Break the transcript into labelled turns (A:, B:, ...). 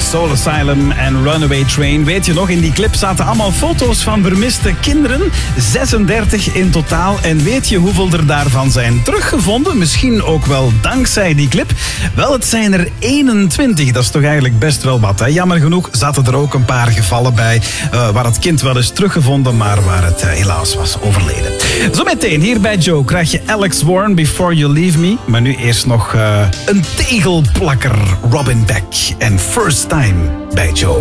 A: Soul Asylum en Runaway Train. Weet je nog, in die clip zaten allemaal foto's van vermiste kinderen. 36 in totaal. En weet je hoeveel er daarvan zijn teruggevonden? Misschien ook wel dankzij die clip. Wel, het zijn er 21. Dat is toch eigenlijk best wel wat. Hè? Jammer genoeg zaten er ook een paar gevallen bij waar het kind wel is teruggevonden, maar waar het helaas was overleden. Zometeen hier bij Joe krijg je Alex Warren, Before You Leave Me. Maar nu eerst nog een tegelplakker, Robin Beck en First Time bij Joe.